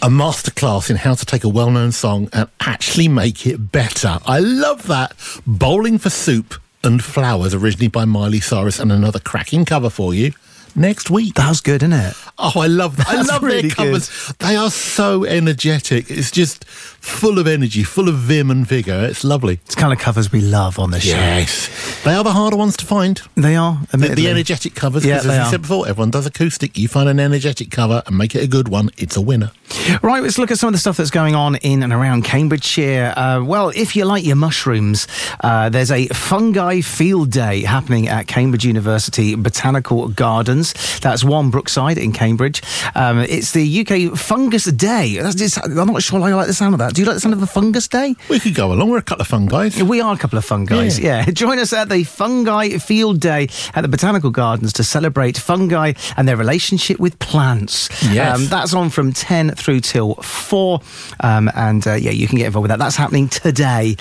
a masterclass in how to take a well-known song and actually make it better. I love that. Bowling for Soup and Flowers, originally by Miley Cyrus, and another cracking cover for you next week. That was good, isn't it? Oh, I love that. I love really their covers. Good. They are so energetic. It's just full of energy, full of vim and vigour. It's lovely. It's the kind of covers we love on this show. Yes. They are the harder ones to find. They are, admittedly. The energetic covers, yeah, because as I said before, everyone does acoustic. You find an energetic cover and make it a good one, it's a winner. Right, let's look at some of the stuff that's going on in and around Cambridgeshire. Well, if you like your mushrooms, there's a fungi field day happening at Cambridge University Botanical Gardens. That's One Brookside in Cambridge. It's the UK Fungus Day. I'm not sure I like the sound of that. Do you like the sound of a fungus day? We could go along. We're a couple of fungi. We are a couple of fungi, yeah. Join us at the Fungi Field Day at the Botanical Gardens to celebrate fungi and their relationship with plants. Yes. That's on from 10 through till 4. You can get involved with that. That's happening today.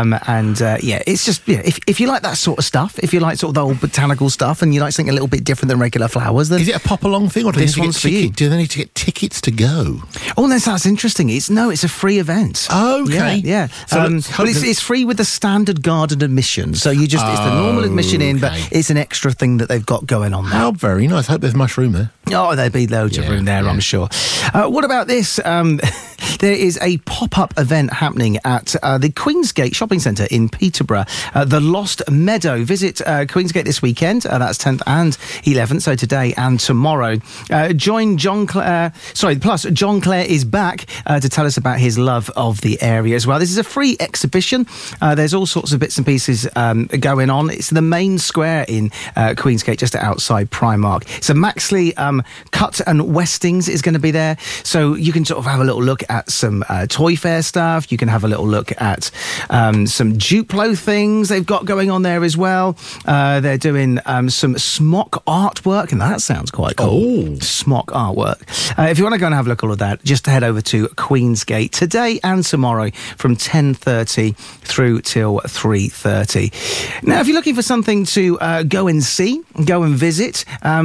It's just, if you like that sort of stuff, if you like sort of the old botanical stuff and you like something a little bit different than regular flowers, then... Is it a pop-along thing, or do this one's for you? Do they need to get tickets to go? Oh, that's interesting. It's a free event. Oh, okay. Yeah. So it's free with the standard garden admission. So you just, it's the normal admission in, but it's an extra thing that they've got going on there. How very nice. I hope there's mushroom there. Oh, there'd be loads of room there, I'm sure. What about this? There is a pop-up event happening at the Queensgate Shopping Centre in Peterborough, the Lost Meadow. Visit Queensgate this weekend. That's 10th and 11th, so today and tomorrow. Join John Clare. Plus John Clare is back to tell us about his love of the area as well. This is a free exhibition. There's all sorts of bits and pieces going on. It's the main square in Queensgate, just outside Primark. So Maxley Cut and Westings is going to be there, so you can sort of have a little look at some Toy Fair stuff. You can have a little look at some Duplo things they've got going on there as well. They're doing some smock artwork, and that sounds quite cool. Smock artwork. If you want to go and have a look at all of that, just head over to Queensgate today and tomorrow from 10:30 through till 3:30. Now, if you're looking for something to go and see, go and visit,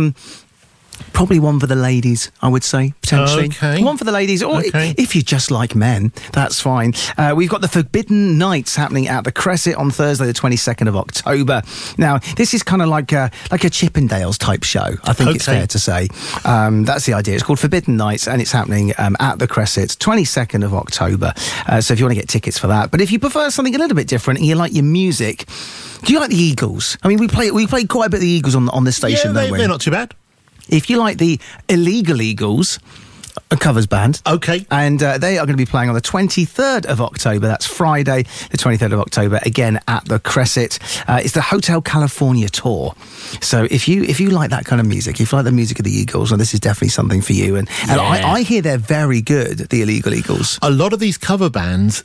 probably one for the ladies, I would say, potentially. Okay. One for the ladies, or if you just like men, that's fine. We've got the Forbidden Nights happening at the Crescent on Thursday, the 22nd of October. Now, this is kind of like a Chippendales type show, I think it's fair to say. That's the idea. It's called Forbidden Nights, and it's happening at the Crescent, 22nd of October. So if you want to get tickets for that. But if you prefer something a little bit different and you like your music, do you like the Eagles? I mean, we play quite a bit of the Eagles on this station, don't we? They're not too bad. If you like the Illegal Eagles, a covers band. Okay. And they are going to be playing on the 23rd of October. That's Friday, the 23rd of October, again at the Crescent. It's the Hotel California tour. So if you like that kind of music, if you like the music of the Eagles, well, this is definitely something for you. And I hear they're very good, the Illegal Eagles. A lot of these cover bands,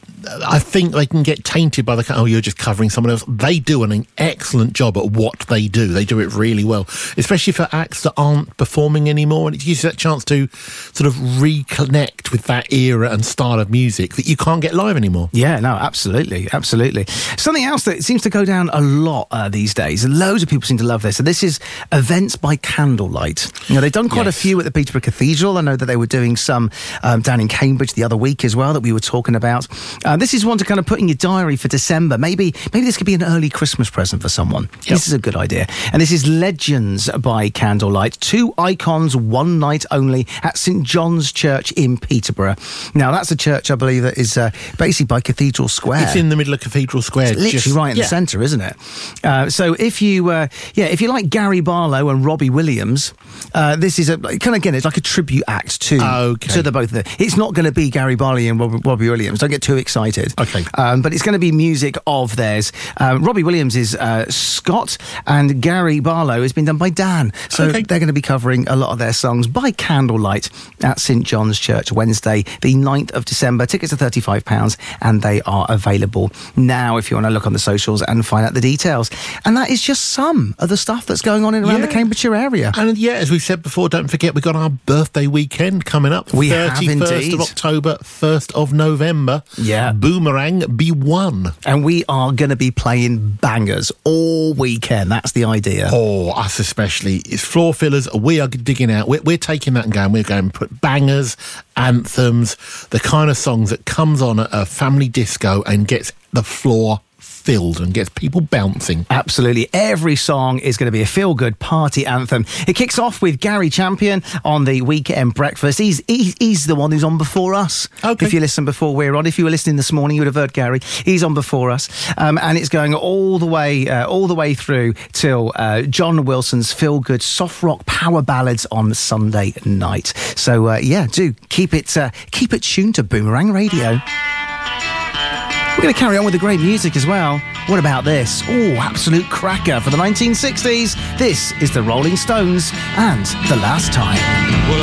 I think they can get tainted by you're just covering someone else. They do an excellent job at what they do. They do it really well, especially for acts that aren't performing anymore. And it gives you that chance to sort of reconnect with that era and style of music that you can't get live anymore. Yeah, no, absolutely. Something else that seems to go down a lot these days, and loads of people seem to love this, and this is events by candlelight. They've done quite a few at the Peterborough Cathedral. I know that they were doing some down in Cambridge the other week as well that we were talking about. This is one to kind of put in your diary for December. Maybe this could be an early Christmas present for someone. Yep. This is a good idea. And this is Legends by Candlelight. 2 icons, one night only at St John's Church in Peterborough. Now, that's a church, I believe, that is basically by Cathedral Square. It's in the middle of Cathedral Square. It's literally right in the centre, isn't it? So if you like Gary Barlow and Robbie Williams, this is it's like a tribute act to the both of them. It's not going to be Gary Barlow and Robbie Williams. Don't get too excited. Okay. But it's going to be music of theirs. Robbie Williams is Scott, and Gary Barlow has been done by Dan. So they're going to be covering a lot of their songs by candlelight at St John's Church, Wednesday, the 9th of December. Tickets are £35, and they are available now if you want to look on the socials and find out the details. And that is just some of the stuff that's going on around the Cambridgeshire area. And as we've said before, don't forget we've got our birthday weekend coming up. We have 31st indeed. of October, 1st of November. Yeah. Yeah. Boomerang be one. And we are going to be playing bangers all weekend. That's the idea. Oh, us especially. It's floor fillers. We are digging out. We're taking that and going, we're going to put bangers, anthems, the kind of songs that comes on at a family disco and gets the floor filled and gets people bouncing. Absolutely. Every song is going to be a feel-good party anthem. It kicks off with Gary Champion on the Weekend Breakfast. He's the one who's on before us. Okay. If you listen before we're on. If you were listening this morning, you would have heard Gary. He's on before us. And it's going all the way through till John Wilson's feel-good soft rock power ballads on Sunday night. So, do keep it tuned to Boomerang Radio. We're going to carry on with the great music as well. What about this? Oh, absolute cracker for the 1960s. This is the Rolling Stones and The Last Time.